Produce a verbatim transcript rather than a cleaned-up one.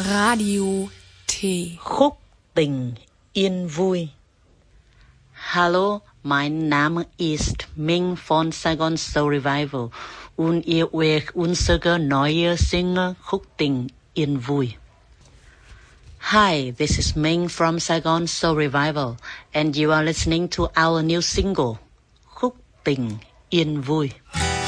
Radio T. Khúc tình yên vui. Hallo, mein Name ist Ming von Saigon Soul Revival und ihr hört unsere neue Single Khúc tình yên vui. Hi, this is Ming from Saigon Soul Revival and you are listening to our new single Khúc tình yên vui.